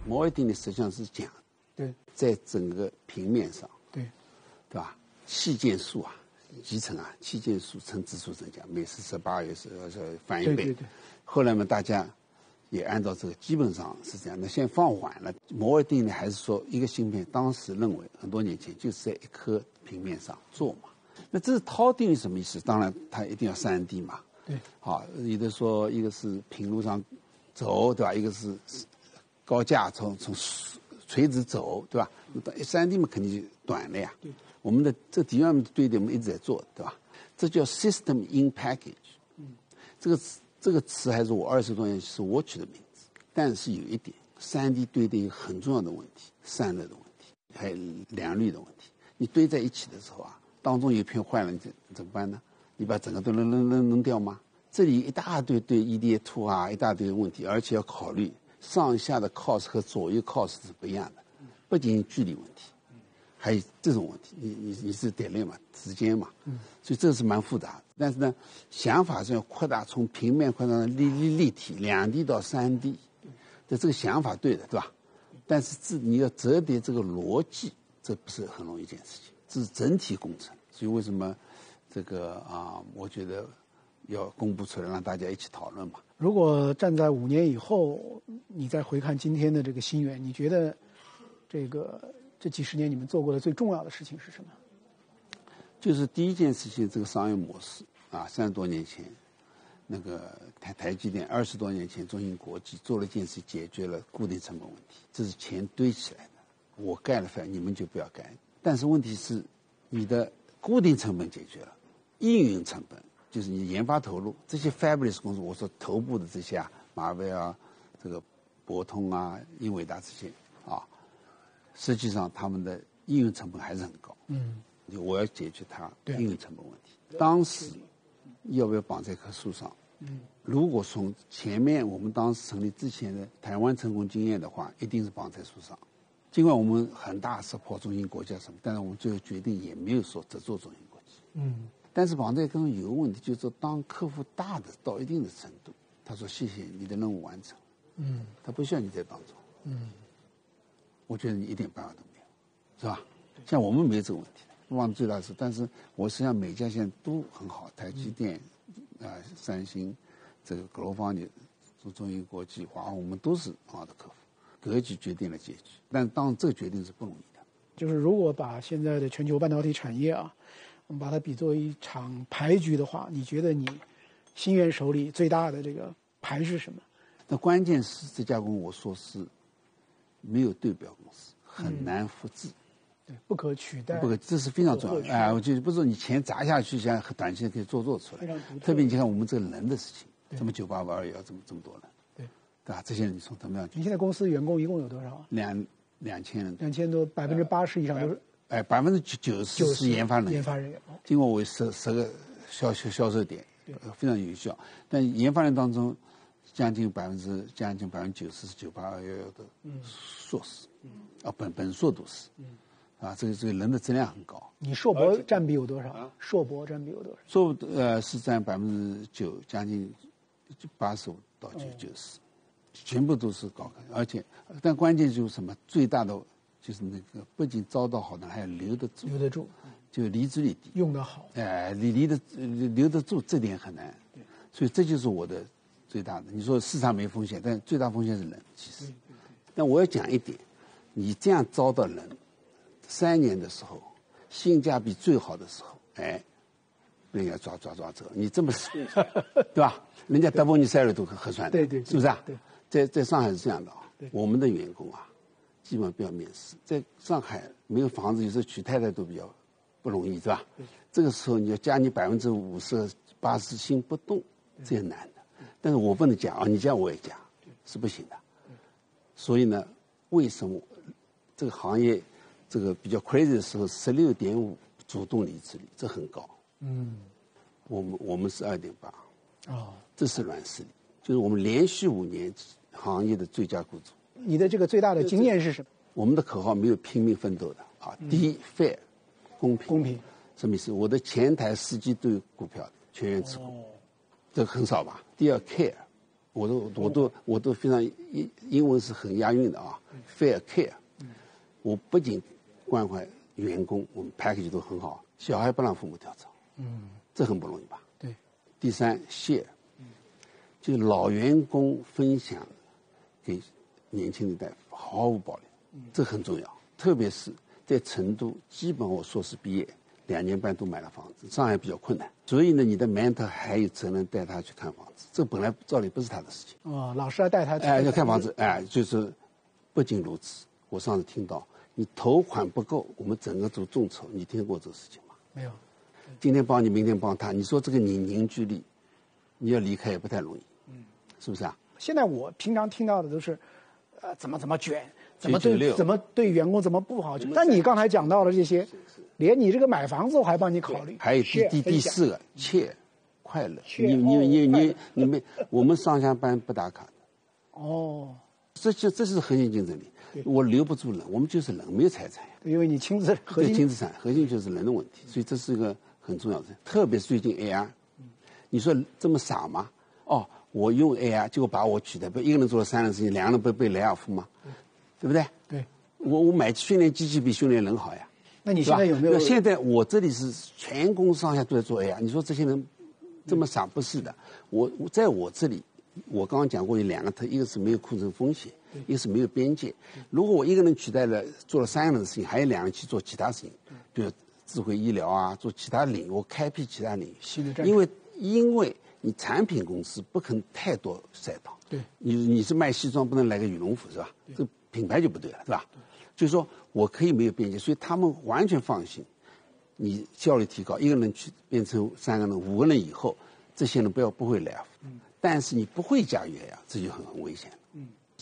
摩尔定律实际上是讲， 对， 在整个平面上， 对吧？气键数啊，集成啊，气键数乘指数增加，每次18月是翻一倍。 对。 后来嘛，大家也按照这个，基本上是这样。那现在放缓了，摩尔定律还是说一个芯片，当时认为很多年前就是在一颗平面上做嘛。那这是涛定律什么意思？当然它一定要3D 嘛。 对。 好，有的说一个是平路上走，对吧？一个是高架从垂直走，对吧？3D 嘛肯定就短了呀。 对。 我们的这 DRAM 堆叠我们一直在做，对吧？这叫 System in Package。这个词还是我20多年是我取的名字，但是有一点，3D 堆叠一个很重要的问题，散热的问题，还有良率的问题。你堆在一起的时候啊，当中有一片坏了，你怎么办呢？你把整个都扔掉吗？这里一大堆对 EDA2 啊，一大堆问题，而且要考虑上下的 cost 和左右 cost 是不一样的，不仅仅距离问题，还有这种问题，你是delay嘛，时间嘛，所以这是蛮复杂的。但是呢，想法是要扩大，从平面扩大到立体，2D 到3D，这个想法对的，对吧？但是你要折叠这个逻辑，这不是很容易一件事情，这是整体工程。所以为什么这个我觉得要公布出来，让大家一起讨论嘛。 如果站在5年以后，你再回看今天的这个芯圆，你觉得这几十年你们做过的最重要的事情是什么？ 就是第一件事情，这个商业模式30多年前，那个台积电20多年前中芯国际做了一件事，解决了固定成本问题，这是钱堆起来的。我盖了饭，你们就不要盖。但是问题是，你的固定成本解决了，运营成本就是你研发投入这些 fabless 公司，我说头部的这些马威这个博通英伟达这些实际上他们的应用成本还是很高。我要解决它应用成本问题。当时要不要绑在一棵树上？如果从前面我们当时成立之前的台湾成功经验的话，一定是绑在树上。尽管我们很大support中芯国际什么，但是我们最后决定也没有说只做中芯国际。但是绑在一棵树有个问题，就是说当客户大的到一定的程度，他说谢谢你的任务完成。他不需要你在当中。我觉得你一点办法都没有，是吧？像我们没有这个问题。忘最大的事，但是我实际上每家现在都很好，台积电、三星、这个格罗方的、中芯国际、华为，我们都是好的客户。格局决定了结局，但当然这个决定是不容易的。 就是如果把现在的全球半导体产业我们把它比作一场牌局的话，你觉得你芯圆手里最大的这个牌是什么？ 那关键是这家公司，我说是没有对标公司，很难复制。 对，不可取代， 这是非常重要。我就不是说你钱砸下去，像短期可以做出来。特别你看我们这个人的事情，这么988也要这么多人，对吧？这些人你从怎么样？ 你现在公司员工一共有多少 ？2000人。 2000多，80%以上都是。 90%是研发人员。 研发人员。 经过我10个销售点，非常有效。但研发人当中，将近90%是988的硕士，本硕都是。这个人的质量很高。 你硕博占比有多少？硕博占比有多少？ 硕是占9%，将近85%到90%，全部都是高科。而且，但关键就是什么？最大的就是那个不仅招到好的，还要留得住。 留得住， 就离职率低， 用得好。 留得住，这点很难。所以这就是我的最大的。你说市场没风险，但最大风险是人，其实。但我要讲一点，你这样招到人。3年的时候，性价比最好的时候，被人家抓走。你这么对吧？人家double你salary都核算的， 对， 是不是啊？ 对， 在上海是这样的我们的员工基本上不要面试。在上海没有房子，有时候娶太太都比较不容易，是吧？这个时候你要加你50%、80%心不动，这也难的。但是我不能加你加我也加，是不行的。所以呢，为什么这个行业？这个比较 crazy 的时候，16.5主动离职率，这很高。我们是2.8。这是软实力，就是我们连续5年行业的最佳雇主。 你的这个最大的经验是什么？ 我们的口号没有拼命奋斗的第一 fair 公平，什么意思？我的前台司机都有股票的，全员持股，这很少吧？第二 care，我都非常英文是很押韵的 fair care，我不仅关怀员工，我们 package 都很好，小孩不让父母跳槽，这很不容易吧？ 对。 第三 share，就老员工分享给年轻一代毫无保留，这很重要。特别是在成都，基本我硕士毕业2年半都买了房子，上海比较困难，所以呢，你的 mentor 还有责任带他去看房子，这本来照理不是他的事情。 哦，老师要带他去要看房子，就是不仅如此。我上次听到你头款不够，我们整个组众筹，你听过这个事情吗？ 没有。 今天帮你，明天帮他，你说这个你凝聚力，你要离开也不太容易，是不是啊？ 现在我平常听到的都是，怎么卷，怎么对员工怎么不好。但你刚才讲到了这些，连你这个买房子我还帮你考虑。 还有第4个，切快乐。你们我们上下班不打卡的。 哦。 这是核心竞争力。我留不住人，我们就是人，没有财产呀。 因为你亲自核心亲资产，核心就是人的问题，所以这是一个很重要的。特别是最近 AI，你说这么傻吗？哦，我用 AI 结果把我取代，不一个人做了3人事情，2个人不被雷尔夫吗？对不对？ 对。 我买训练机器比训练人好呀。 那你现在有没有？ 现在我这里是全公司上下都在做 AI，你说这些人这么傻？不是的，我在我这里，我刚刚讲过有2个特，一个是没有库存风险，一个是没有边界。如果我一个人取代了做了3个人的事情，还有2人去做其他事情，比如智慧医疗啊，做其他领域，我开辟其他领域。因为你产品公司不可能太多赛道。 对。 你是卖西装，不能来个羽绒服是吧？这个品牌就不对了，是吧？就是说我可以没有边界，所以他们完全放心。你效率提高，一个人去变成3个人、5个人以后，这些人不会来。但是你不会驾驭呀，这就很危险。